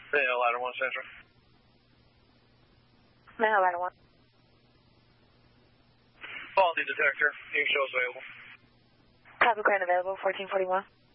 Yeah, ladder 1 Central. Now, ladder 1. Faulty detector. You can show us available. Copy, crane available, 1441.